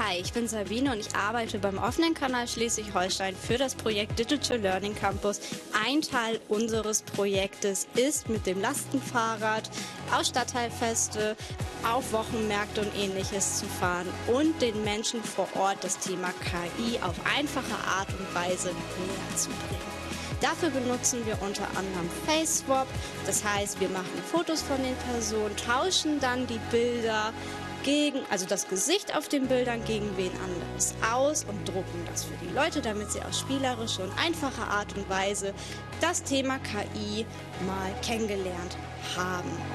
Hi, ich bin Sabine und ich arbeite beim offenen Kanal Schleswig-Holstein für das Projekt Digital Learning Campus. Ein Teil unseres Projektes ist, mit dem Lastenfahrrad auf Stadtteilfeste, auf Wochenmärkte und Ähnliches zu fahren und den Menschen vor Ort das Thema KI auf einfache Art und Weise näher zu bringen. Dafür benutzen wir unter anderem FaceSwap, das heißt, wir machen Fotos von den Personen, tauschen dann die Bilder also das Gesicht auf den Bildern gegen wen anderes aus und drucken das für die Leute, damit sie auf spielerische und einfache Art und Weise das Thema KI mal kennengelernt haben.